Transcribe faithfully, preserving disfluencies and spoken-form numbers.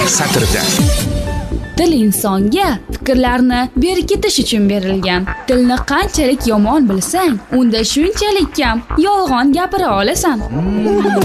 satrda. Til insonga fikrlarni berkitish uchun berilgan. Tilni qanchalik yomon bilsang, unda shunchalik kam yolg'on gapira olasan.